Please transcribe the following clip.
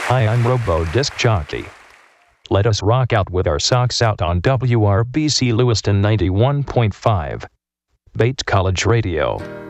Hi, I'm Robo Disc Jockey. Let us rock out with our socks out on WRBC Lewiston 91.5. Bates College Radio.